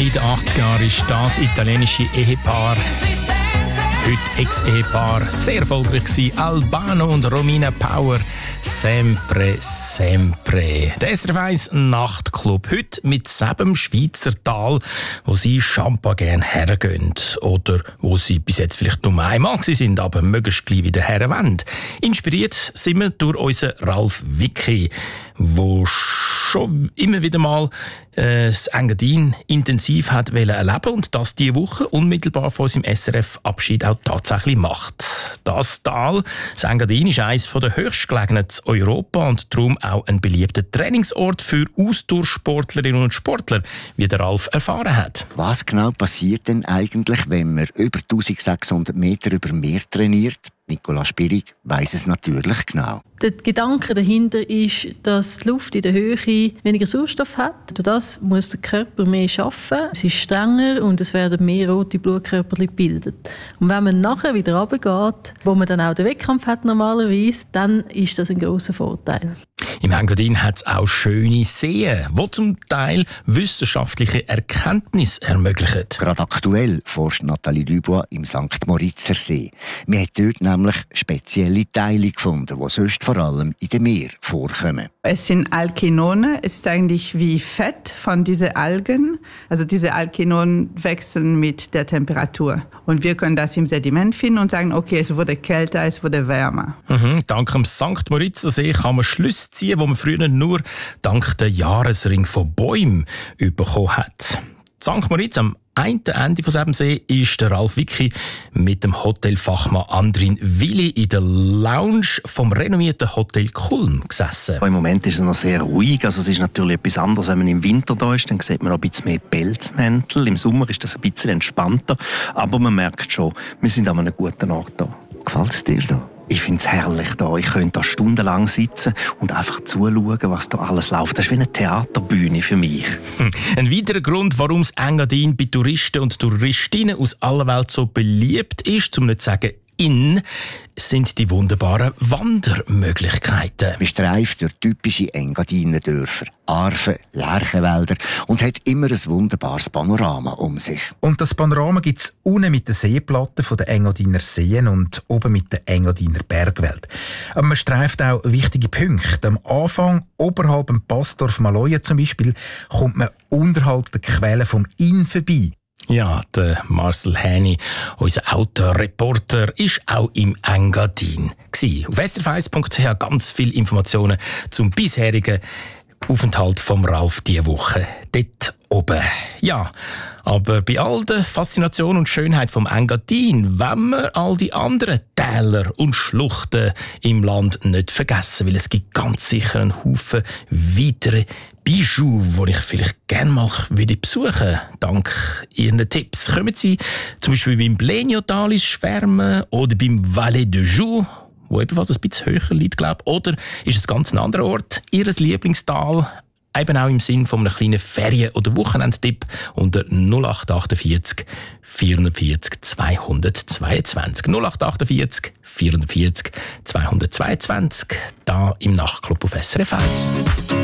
In den 80er Jahren ist das italienische Ehepaar, heute Ex-Ehepaar, sehr erfolgreich gewesen. Albano und Romina Power, sempre, sempre. Der SRF 1 Nachtclub, heute mit sieben Schweizer Tal, wo sie Champa gerne hergehen. Oder wo sie bis jetzt vielleicht nur einmal sind, aber möglichst gleich wieder herwollen. Inspiriert sind wir durch unseren Ralf Wicki, wo schon immer wieder mal das Engadin intensiv hat erleben und das diese Woche unmittelbar vor seinem SRF-Abschied auch tatsächlich macht. Das Tal, das Engadin, ist eines der höchstgelegenen in Europa und darum auch ein beliebter Trainingsort für Ausdauersportlerinnen und Sportler, wie der Ralf erfahren hat. Was genau passiert denn eigentlich, wenn man über 1600 Meter über Meer trainiert? Nicola Spirig weiss es natürlich genau. Der Gedanke dahinter ist, dass die Luft in der Höhe weniger Sauerstoff hat. Durch das muss der Körper mehr arbeiten. Es ist strenger und es werden mehr rote Blutkörper gebildet. Und wenn man nachher wieder runtergeht, wo man dann auch den Wettkampf hat normalerweise, dann ist das ein grosser Vorteil. Im Engadin hat es auch schöne Seen, die zum Teil wissenschaftliche Erkenntnisse ermöglichen. Gerade aktuell forscht Nathalie Dubois im St. Moritzer See. Man hat dort nämlich spezielle Teile gefunden, die sonst vor allem in dem Meer vorkommen. Es sind Alkinone. Es ist eigentlich wie Fett von diesen Algen. Also diese Alkinonen wechseln mit der Temperatur. Und wir können das im Sediment finden und sagen, okay, es wurde kälter, es wurde wärmer. Dank dem St. Moritzer See kann man Schlüsse ziehen, die man früher nur dank der Jahresring von Bäumen bekommen hat. St. Moritz am einen Ende von diesem See ist der Ralf Wicki mit dem Hotelfachmann Andrin Willi in der Lounge vom renommierten Hotel Kulm gesessen. Im Moment ist es noch sehr ruhig. Also es ist natürlich etwas anderes, wenn man im Winter da ist. Dann sieht man noch ein bisschen mehr Pelzmäntel. Im Sommer ist das ein bisschen entspannter. Aber man merkt schon, wir sind an einem guten Ort da. Gefällt es dir da? Ich finde es herrlich da. Ich könnte da stundenlang sitzen und einfach zuschauen, was da alles läuft. Das ist wie eine Theaterbühne für mich. Ein weiterer Grund, warum das Engadin bei Touristen und Touristinnen aus aller Welt so beliebt ist, um nicht zu sagen sind die wunderbaren Wandermöglichkeiten. Man streift durch typische Engadiner Dörfer, Arfen, Lärchenwälder und hat immer ein wunderbares Panorama um sich. Und das Panorama gibt es unten mit den Seeplatten der Engadiner Seen und oben mit der Engadiner Bergwelt. Aber man streift auch wichtige Punkte. Am Anfang, oberhalb dem Passdorf Maloja zum Beispiel, kommt man unterhalb der Quelle vom Inn vorbei. Ja, der Marcel Häni, unser Autoreporter, ist auch im Engadin gsi. Auf srf1.ch ganz viele Informationen zum bisherigen Aufenthalt vom Ralf diese Woche dort oben. Ja, aber bei all der Faszination und Schönheit vom Engadin wollen wir all die anderen Täler und Schluchten im Land nicht vergessen, weil es gibt ganz sicher einen Haufen weitere Bijoux, die ich vielleicht gerne mal besuchen würde. Dank Ihren Tipps. Kommen Sie zum Beispiel beim Blenio-Tal ins Schwärmen oder beim Valais de Joux, wo ebenfalls ein bisschen höher liegt, glaube ich. Oder ist es ganz ein anderer Ort, Ihr Lieblingstal, eben auch im Sinn von einem kleinen Ferien- oder Wochenendtipp unter 0848 440 222. 0848 440 222, da im Nachtclub auf SRF 1.